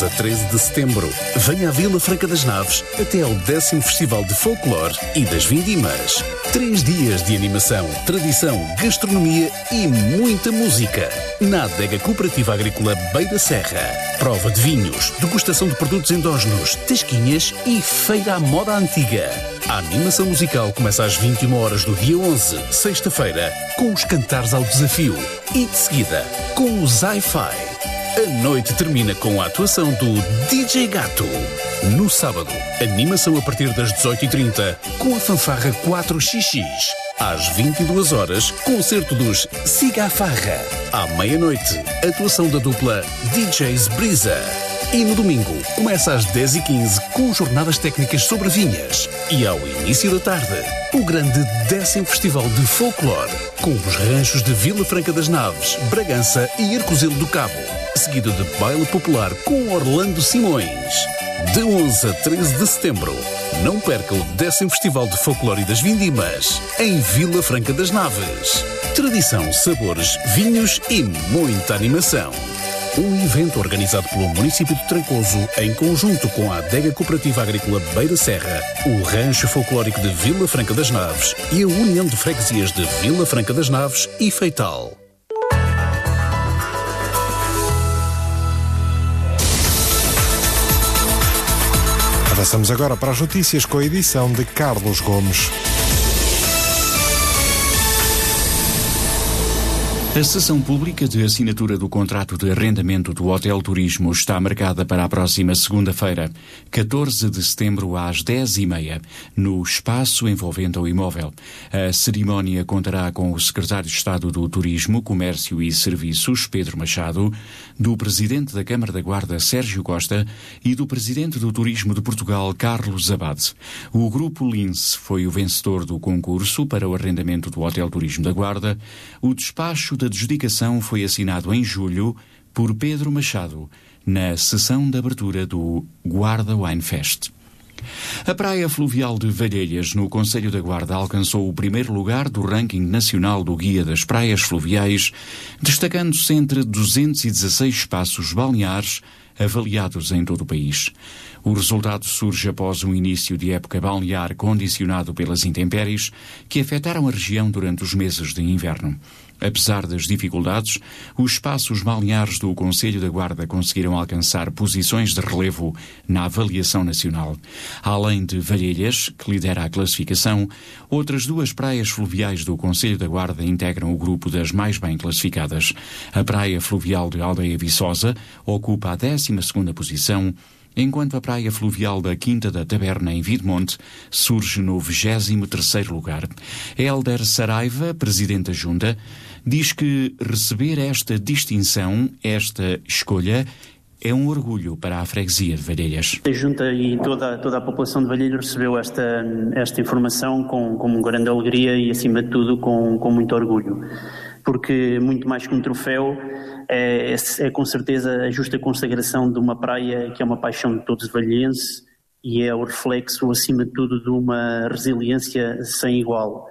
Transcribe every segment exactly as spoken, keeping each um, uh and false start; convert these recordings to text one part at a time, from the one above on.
A treze de setembro, venha à Vila Franca das Naves até ao décimo Festival de Folclore e das Vindimas. Três dias de animação, tradição, gastronomia e muita música. Na Adega Cooperativa Agrícola Beira Serra. Prova de vinhos, degustação de produtos endógenos, tasquinhas e feira à moda antiga. A animação musical começa às vinte e uma horas do dia onze, sexta-feira, com os cantares ao desafio. E de seguida, com os hi-fi. A noite termina com a atuação do D J Gato. No sábado, animação a partir das dezoito e trinta, com a fanfarra quatro xis xis. Às vinte e duas horas, concerto dos Siga a Farra. À meia-noite, atuação da dupla D Js Brisa. E no domingo, começa às dez e quinze com jornadas técnicas sobre vinhas. E ao início da tarde, o grande décimo Festival de Folclore, com os ranchos de Vila Franca das Naves, Bragança e Arcozelo do Cabo. Seguido de baile popular com Orlando Simões. De onze a treze de setembro, não perca o décimo Festival de Folclore e das Vindimas, em Vila Franca das Naves. Tradição, sabores, vinhos e muita animação. Um evento organizado pelo município de Trancoso, em conjunto com a Adega Cooperativa Agrícola Beira Serra, o Rancho Folclórico de Vila Franca das Naves e a União de Freguesias de Vila Franca das Naves e Feital. Avançamos agora para as notícias com a edição de Carlos Gomes. A sessão pública de assinatura do contrato de arrendamento do Hotel Turismo está marcada para a próxima segunda-feira, catorze de setembro, às dez e meia, no espaço envolvente ao imóvel. A cerimónia contará com o secretário de Estado do Turismo, Comércio e Serviços, Pedro Machado, do presidente da Câmara da Guarda, Sérgio Costa, e do presidente do Turismo de Portugal, Carlos Abade. O Grupo Lince foi o vencedor do concurso para o arrendamento do Hotel Turismo da Guarda. O despacho da adjudicação foi assinado em julho por Pedro Machado, na sessão de abertura do Guarda Wine Fest. A praia fluvial de Valhelhas, no concelho da Guarda, alcançou o primeiro lugar do ranking nacional do Guia das Praias Fluviais, destacando-se entre duzentos e dezasseis espaços balneares avaliados em todo o país. O resultado surge após um início de época balnear condicionado pelas intempéries que afetaram a região durante os meses de inverno. Apesar das dificuldades, os espaços balneares do Concelho da Guarda conseguiram alcançar posições de relevo na avaliação nacional. Além de Valhelhas, que lidera a classificação, outras duas praias fluviais do Concelho da Guarda integram o grupo das mais bem classificadas. A praia fluvial de Aldeia Viçosa ocupa a décima segunda posição, enquanto a praia fluvial da Quinta da Taberna, em Videmonte, surge no vigésimo terceiro lugar. Hélder Saraiva, presidente da Junta, diz que receber esta distinção, esta escolha, é um orgulho para a freguesia de Valhelhas. A Junta e toda, toda a população de Valhelhas recebeu esta, esta informação com, com grande alegria e, acima de tudo, com, com muito orgulho. Porque, muito mais que um troféu, é, é, é com certeza a justa consagração de uma praia que é uma paixão de todos os valhenses e é o reflexo, acima de tudo, de uma resiliência sem igual.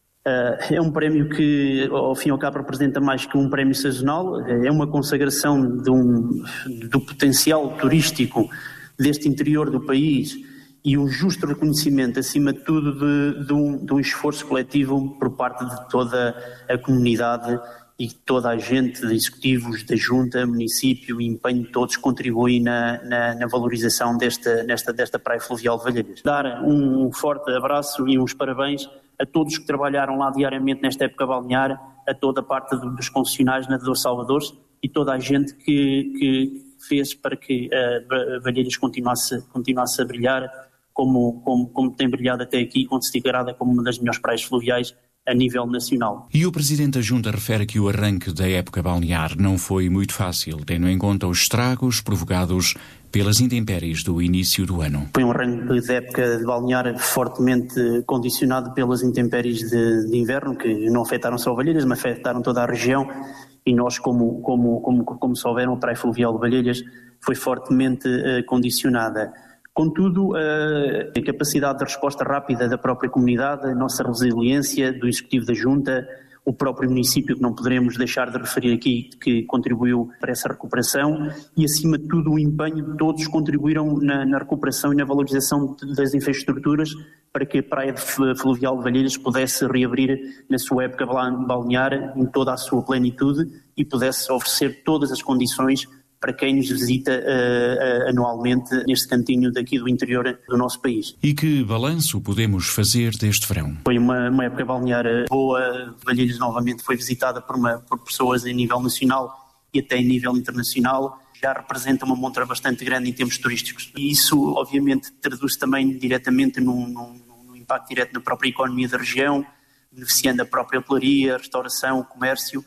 Uh, é um prémio que, ao fim e ao cabo, representa mais que um prémio sazonal, é uma consagração de um, do potencial turístico deste interior do país e um justo reconhecimento, acima de tudo, de, de, um, de um esforço coletivo por parte de toda a comunidade e toda a gente, de executivos, da Junta, município e empenho de todos contribuem na, na, na valorização desta, nesta, desta praia fluvial de Valhelhas. Dar um forte abraço e uns parabéns a todos que trabalharam lá diariamente nesta época balnear, a toda a parte dos concessionários nadadores Salvadores e toda a gente que, que fez para que a Valhelhas continuasse, continuasse a brilhar como, como, como tem brilhado até aqui, considerada como uma das melhores praias fluviais a nível nacional. E o Presidente da Junta refere que o arranque da época balnear não foi muito fácil, tendo em conta os estragos provocados pelas intempéries do início do ano. Foi um arranque de época de balnear fortemente condicionado pelas intempéries de, de inverno, que não afetaram só Valhelhas, mas afetaram toda a região, e nós, como, como, como, como souberam, a praia fluvial de Valhelhas foi fortemente uh, condicionada. Contudo, a capacidade de resposta rápida da própria comunidade, a nossa resiliência do Executivo da Junta, o próprio município, que não poderemos deixar de referir aqui, que contribuiu para essa recuperação, e acima de tudo o empenho de todos contribuíram na, na recuperação e na valorização das infraestruturas para que a Praia Fluvial de Valhelhas pudesse reabrir na sua época balnear em toda a sua plenitude e pudesse oferecer todas as condições para quem nos visita uh, uh, anualmente neste cantinho daqui do interior do nosso país. E que balanço podemos fazer deste verão? Foi uma, uma época balnear boa. Valhelhas novamente foi visitada por, uma, por pessoas em nível nacional e até em nível internacional. Já representa uma montra bastante grande em termos turísticos. E isso, obviamente, traduz também diretamente num, num, num impacto direto na própria economia da região, beneficiando a própria hotelaria, a restauração, o comércio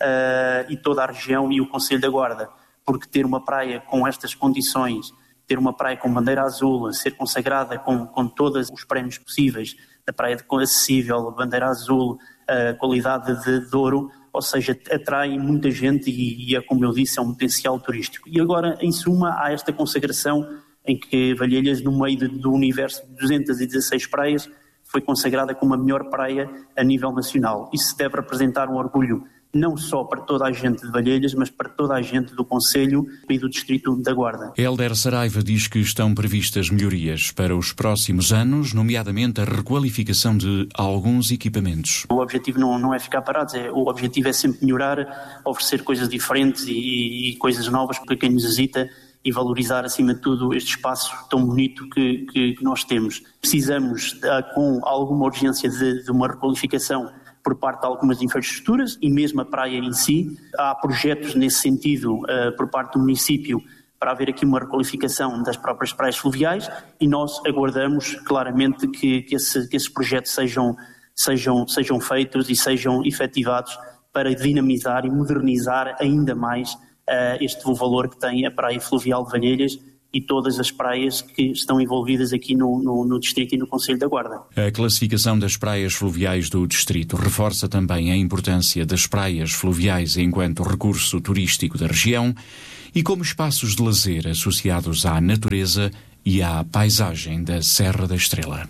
uh, e toda a região e o Concelho da Guarda. Porque ter uma praia com estas condições, ter uma praia com bandeira azul, ser consagrada com, com todos os prémios possíveis, da praia de acessível, bandeira azul, a qualidade de, de ouro, ou seja, atrai muita gente e, e é, como eu disse, é um potencial turístico. E agora, em suma, há esta consagração em que Valhelhas, no meio de, do universo de duzentas e dezasseis praias, foi consagrada como a melhor praia a nível nacional. Isso deve representar um orgulho não só para toda a gente de Valhelhas, mas para toda a gente do Concelho e do Distrito da Guarda. Hélder Saraiva diz que estão previstas melhorias para os próximos anos, nomeadamente a requalificação de alguns equipamentos. O objetivo não, não é ficar parados, é, o objetivo é sempre melhorar, oferecer coisas diferentes e, e coisas novas para quem nos visita e valorizar, acima de tudo, este espaço tão bonito que, que, que nós temos. Precisamos, com alguma urgência, de, de uma requalificação por parte de algumas infraestruturas e mesmo a praia em si. Há projetos nesse sentido uh, por parte do município para haver aqui uma requalificação das próprias praias fluviais e nós aguardamos claramente que, que, esse, que esses projetos sejam, sejam, sejam feitos e sejam efetivados para dinamizar e modernizar ainda mais uh, este valor que tem a praia fluvial de Valhelhas e todas as praias que estão envolvidas aqui no, no, no Distrito e no Concelho da Guarda. A classificação das praias fluviais do Distrito reforça também a importância das praias fluviais enquanto recurso turístico da região e como espaços de lazer associados à natureza e à paisagem da Serra da Estrela.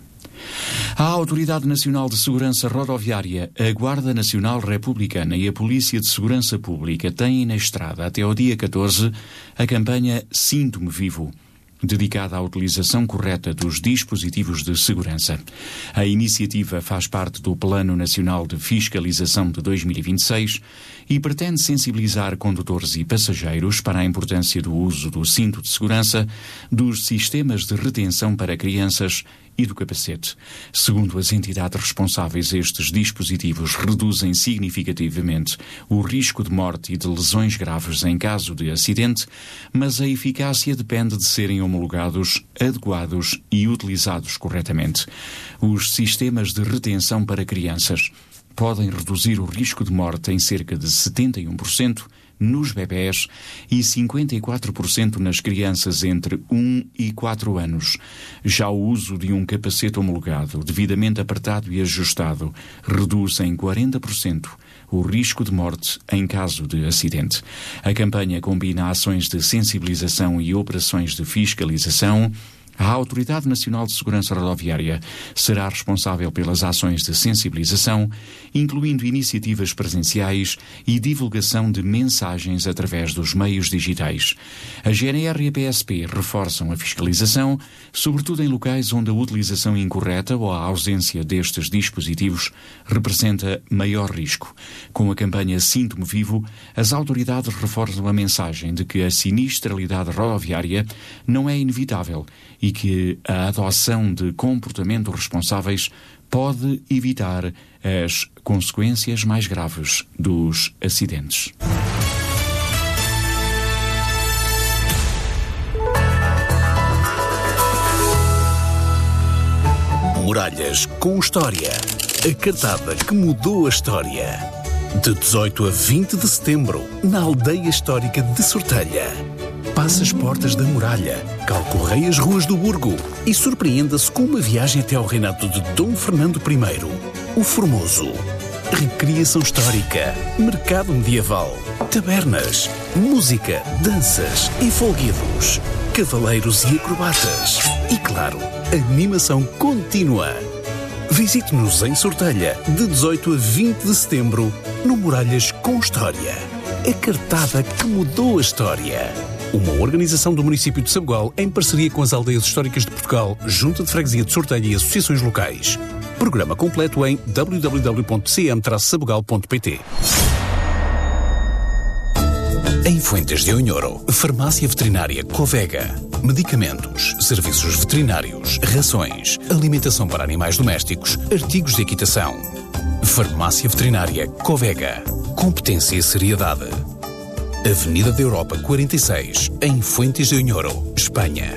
A Autoridade Nacional de Segurança Rodoviária, a Guarda Nacional Republicana e a Polícia de Segurança Pública têm na estrada até ao dia catorze a campanha Sinto-me Vivo, dedicada à utilização correta dos dispositivos de segurança. A iniciativa faz parte do Plano Nacional de Fiscalização de dois mil e vinte e seis e pretende sensibilizar condutores e passageiros para a importância do uso do cinto de segurança, dos sistemas de retenção para crianças e do capacete. Segundo as entidades responsáveis, estes dispositivos reduzem significativamente o risco de morte e de lesões graves em caso de acidente, mas a eficácia depende de serem homologados, adequados e utilizados corretamente. Os sistemas de retenção para crianças podem reduzir o risco de morte em cerca de setenta e um por cento nos bebés e cinquenta e quatro por cento nas crianças entre um e quatro anos. Já o uso de um capacete homologado, devidamente apertado e ajustado, reduz em quarenta por cento o risco de morte em caso de acidente. A campanha combina ações de sensibilização e operações de fiscalização. A Autoridade Nacional de Segurança Rodoviária será responsável pelas ações de sensibilização, incluindo iniciativas presenciais e divulgação de mensagens através dos meios digitais. A G N R e a P S P reforçam a fiscalização, sobretudo em locais onde a utilização incorreta ou a ausência destes dispositivos representa maior risco. Com a campanha Sinto-me Vivo, as autoridades reforçam a mensagem de que a sinistralidade rodoviária não é inevitável e que a adoção de comportamentos responsáveis pode evitar as consequências mais graves dos acidentes. Muralhas com História. A cartada que mudou a história. De dezoito a vinte de setembro, na Aldeia Histórica de Sortelha. Passe as portas da muralha, calcorreie as ruas do Burgo e surpreenda-se com uma viagem até ao reinado de Dom Fernando primeiro, o Formoso. Recriação histórica, mercado medieval, tabernas, música, danças e folguedos, cavaleiros e acrobatas e, claro, animação contínua. Visite-nos em Sortelha, de dezoito a vinte de setembro, no Muralhas com História. A cartada que mudou a história. Uma organização do município de Sabugal em parceria com as Aldeias Históricas de Portugal, Junta de Freguesia de Sortelha e associações locais. Programa completo em w w w ponto c m traço sabugal ponto p t. Em Fuentes de Ounhoro, Farmácia Veterinária Covega. Medicamentos, serviços veterinários, rações, alimentação para animais domésticos, artigos de equitação. Farmácia Veterinária Covega. Competência e seriedade. Avenida da Europa quarenta e seis, em Fuentes de Ounhoro, Espanha.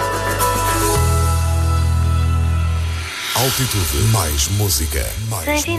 Altitude, mais música, mais